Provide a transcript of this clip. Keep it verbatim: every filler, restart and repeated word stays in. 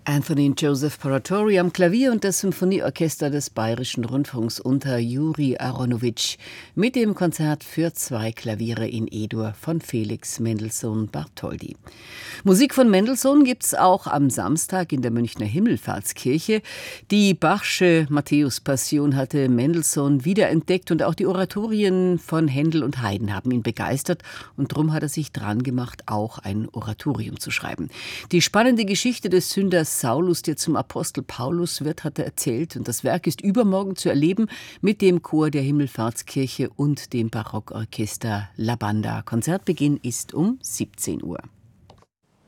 Anthony Joseph Paratori am Klavier und das Symphonieorchester des Bayerischen Rundfunks unter Juri Aronowitsch mit dem Konzert für zwei Klaviere in E-Dur von Felix Mendelssohn Bartholdy. Musik von Mendelssohn gibt's auch am Samstag in der Münchner Himmelfahrtskirche. Die Bachsche Matthäus-Passion hatte Mendelssohn wiederentdeckt und auch die Oratorien von Händel und Haydn haben ihn begeistert und drum hat er sich dran gemacht, auch ein Oratorium zu schreiben. Die spannende Geschichte des Sünders Saulus, der zum Apostel Paulus wird, hat er erzählt. Und das Werk ist übermorgen zu erleben mit dem Chor der Himmelfahrtskirche und dem Barockorchester La Banda. Konzertbeginn ist um siebzehn Uhr.